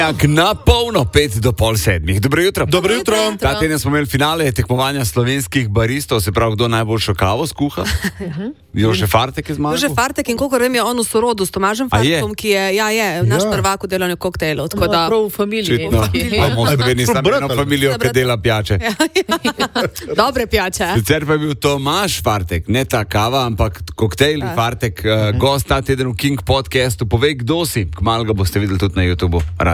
Na polno, 6:55. Dobro jutro. Dobro jutro. Ta teden smo imeli finale tekmovanja slovenskih baristov, se pravi, kdo najboljšo kavo skuha. Jože Fartek je zmagal. Jože Fartek in kolikor vem je on v sorodu s Tomažem Fartekom, ki je naš prvak v delanju koktejlov. Tako da prav v familiji. Imamo v Sloveniji samo eno familijo, ki dela pijače. Dobre pijače. Sicer pa je bil Tomaž Fartek, ne ta kava, ampak koktejl Fartek, gost ta teden v King podcastu. Povej, kdo si, kmalu ga boste videli tudi na YouTubu.